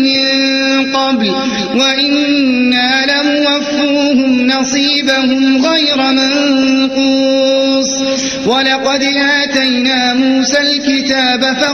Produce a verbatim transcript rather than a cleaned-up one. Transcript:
من قبل وإنا لموفوهم نصيبهم غير منقوص ولقد آتينا موسى الكتاب